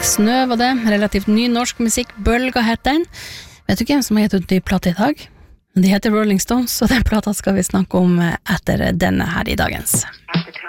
Snø var det, relativt ny norsk musikk, Bølga heter den. Vet du hvem som har gitt ut ny plate i dag? De heter Rolling Stones, og den plata skal vi snakke om etter denne her i dagens.